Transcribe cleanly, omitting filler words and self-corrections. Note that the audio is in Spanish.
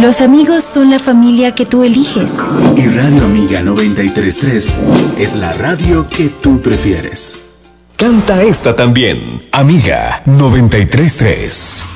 Los amigos son la familia que tú eliges. Y Radio Amiga 93.3 es la radio que tú prefieres. Canta esta también, Amiga 93.3.